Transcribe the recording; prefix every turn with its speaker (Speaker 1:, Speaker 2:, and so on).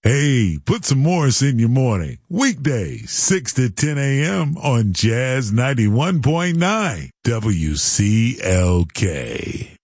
Speaker 1: Hey, put some Morris in your morning. Weekdays, 6 to 10 a.m. on Jazz 91.9 WCLK.